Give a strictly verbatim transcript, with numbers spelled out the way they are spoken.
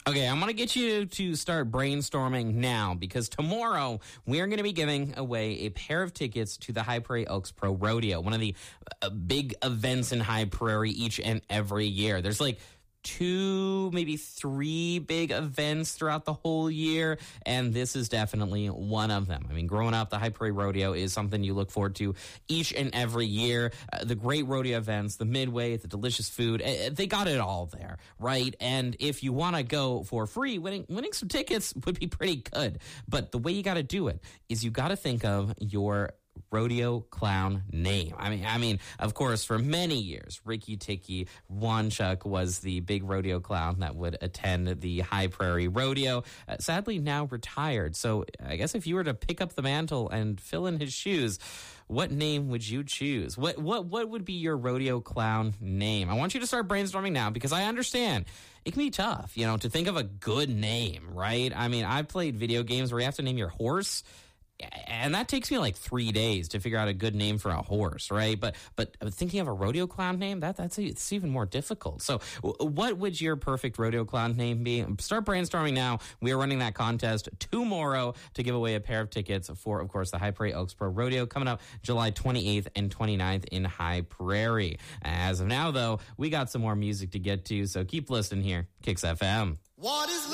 Okay, I'm going to get you to start brainstorming now because tomorrow we're going to be giving away a pair of tickets to the High Prairie Oaks Pro Rodeo, one of the uh, big events in High Prairie each and every year. There's like two, maybe three big events throughout the whole year, and this is definitely one of them. I mean, growing up, the High Prairie Rodeo is something you look forward to each and every year. Uh, the great rodeo events, the midway, the delicious food, uh, they got it all there, right? And if you want to go for free, winning, winning some tickets would be pretty good. But the way you got to do it is you got to think of your rodeo clown name. I mean, I mean, of course, for many years, Ricky Ticky Wanchuk was the big rodeo clown that would attend the High Prairie Rodeo. Uh, sadly, now retired. So I guess if you were to pick up the mantle and fill in his shoes, what name would you choose? What what what would be your rodeo clown name? I want you to start brainstorming now because I understand it can be tough, you know, to think of a good name, right? I mean, I've played video games where you have to name your horse, and that takes me like three days to figure out a good name for a horse, right? But but thinking of a rodeo clown name, that that's it's even more difficult. So what would your perfect rodeo clown name be? Start brainstorming now. We are running that contest tomorrow to give away a pair of tickets for, of course, the High Prairie Oaks Pro Rodeo coming up July twenty-eighth and twenty-ninth in High Prairie. As of now, though, we got some more music to get to, so keep listening here. Kicks F M. What is